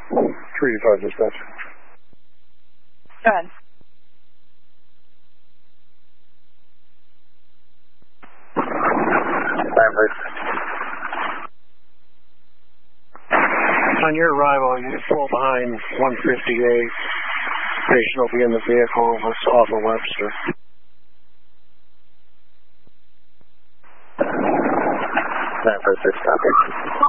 385 dispatch. Go ahead. On your arrival, you pull behind 158. Patient will be in the vehicle. It's off of Webster. San Francisco.